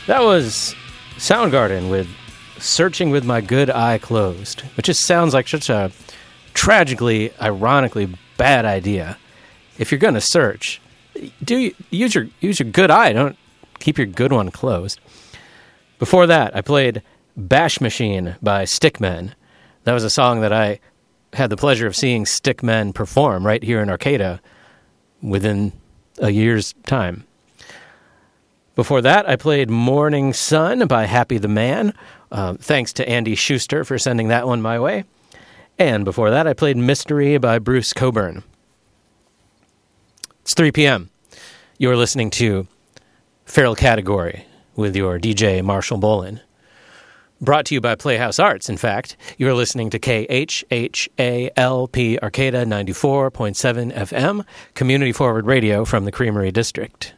That was Soundgarden with Searching with My Good Eye Closed, which just sounds like such a tragically, ironically bad idea. If you're going to search, use your good eye, don't keep your good one closed. Before that, I played Bash Machine by Stickmen. That was a song that I had the pleasure of seeing Stickmen perform right here in Arcata within a year's time. Before that, I played Morning Sun by Happy the Man. Thanks to Andy Schuster for sending that one my way. And before that, I played Mystery by Bruce Cockburn. It's 3 p.m. You're listening to Feral Category with your DJ Marshall Bolin. Brought to you by Playhouse Arts, in fact. You're listening to KHHALP Arcata 94.7 FM, community forward radio from the Creamery District.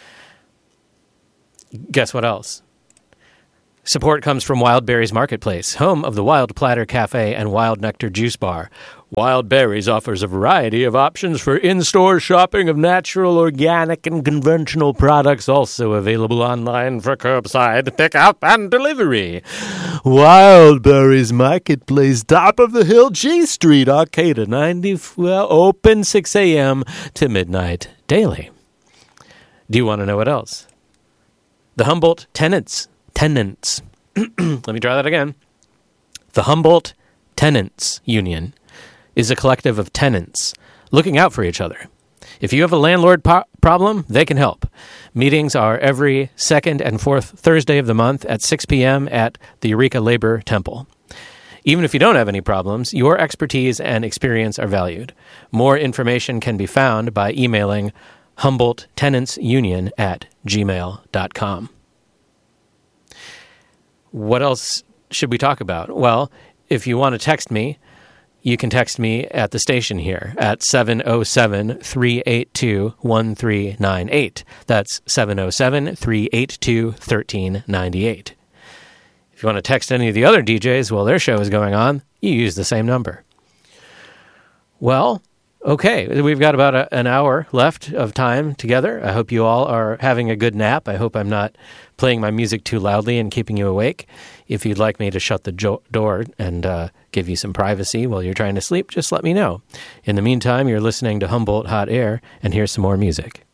Guess what else? Support comes from Wild Berries Marketplace, home of the Wild Platter Cafe and Wild Nectar Juice Bar. Wild Berries offers a variety of options for in-store shopping of natural, organic, and conventional products, also available online for curbside pickup and delivery. Wild Berries Marketplace, top of the hill, G Street, Arcata 94, open 6 a.m. to midnight daily. Do you want to know what else? The Humboldt Tenants. Let me try that again. The Humboldt Tenants Union is a collective of tenants looking out for each other. If you have a landlord problem, they can help. Meetings are every second and fourth Thursday of the month at 6 p.m. at the Eureka Labor Temple. Even if you don't have any problems, your expertise and experience are valued. More information can be found by emailing HumboldtTenantsUnion@gmail.com. What else should we talk about? Well, if you want to text me, you can text me at the station here at 707-382-1398. That's 707-382-1398. If you want to text any of the other DJs while their show is going on, you use the same number. Well, okay, we've got about an hour left of time together. I hope you all are having a good nap. I hope I'm not playing my music too loudly and keeping you awake. If you'd like me to shut the door and give you some privacy while you're trying to sleep, just let me know. In the meantime, you're listening to Humboldt Hot Air, and here's some more music.